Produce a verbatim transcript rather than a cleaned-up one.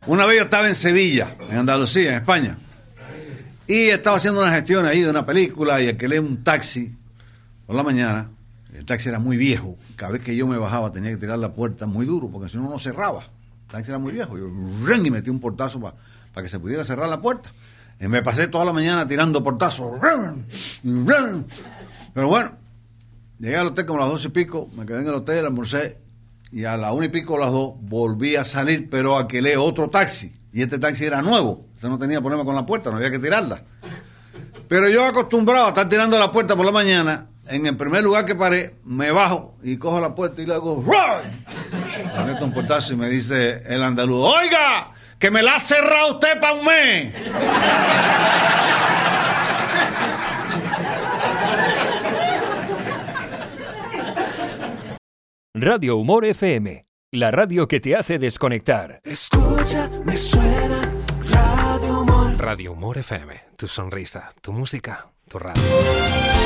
Una vez yo estaba en Sevilla, en Andalucía, en España, y estaba haciendo una gestión ahí de una película y alquilé un taxi por la mañana. El taxi era muy viejo. Cada vez que yo me bajaba tenía que tirar la puerta muy duro porque si no, no cerraba. El taxi era muy viejo. Yo ¡ren! Y metí un portazo para pa que se pudiera cerrar la puerta. Y me pasé toda la mañana tirando portazos. ¡Ren! ¡Ren! Pero bueno, llegué al hotel como a las doce y pico, me quedé en el hotel, almorcé, y a las una y pico, a las dos, volví a salir, pero alquilé otro taxi. Y este taxi era nuevo. Este no tenía problema con la puerta, no había que tirarla. Pero yo acostumbrado a estar tirando la puerta por la mañana, en el primer lugar que paré, me bajo y cojo la puerta y le hago ¡ron! Me meto un portazo y me dice el andaluz, ¡oiga! ¡Que me la ha cerrado usted para un mes! Radio Humor F M, la radio que te hace desconectar. Escucha, me suena Radio Humor. Radio Humor F M, tu sonrisa, tu música, tu radio.